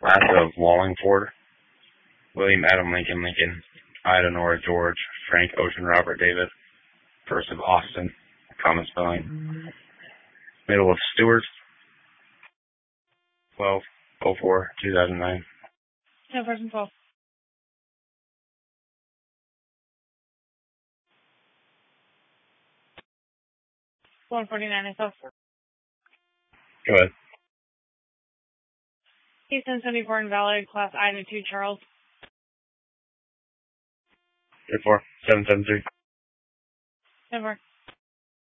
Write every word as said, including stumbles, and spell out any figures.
Last of Wallingford, William Adam Lincoln Lincoln, Ida Nora George, Frank Ocean Robert David, First of Austin, common spelling. Middle of Stewart, twelve oh four two thousand nine. No, person twelve. one forty-nine, I saw. Go ahead. Easton seventy-four invalid, class Ida two, Charles. Three four seven seven three. Never.